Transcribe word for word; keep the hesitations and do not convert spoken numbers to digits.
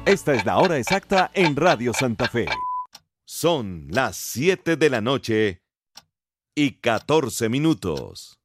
Esta es la hora exacta en Radio Santa Fe. Son las siete de la noche y catorce minutos.